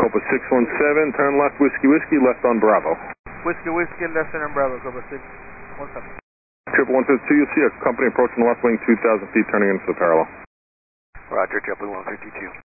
Copa 617, turn left, Whiskey Whiskey, left on Bravo. Whiskey Whiskey, left on Bravo, Copa 617. 11152, you'll see a company approaching the left wing 2,000 feet turning into the parallel. Roger, JetBlue 152.